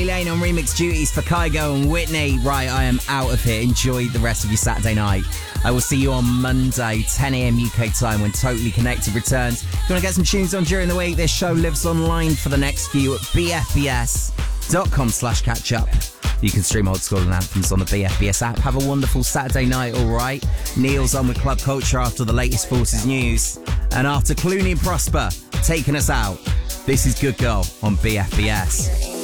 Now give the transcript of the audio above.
Lane on remix duties for Kygo and Whitney. Right, I am out of here. Enjoy the rest of your Saturday night. I will see you on Monday, 10 a.m. UK time, when Totally Connected returns. If you want to get some tunes on during the week, this show lives online for the next few at bfbs.com/catch up. You can stream old school and anthems on the BFBS app. Have a wonderful Saturday night, all right? Neil's on with Club Culture after the latest Forces news. And after Clooney and Prosper taking us out, this is Good Girl on BFBS.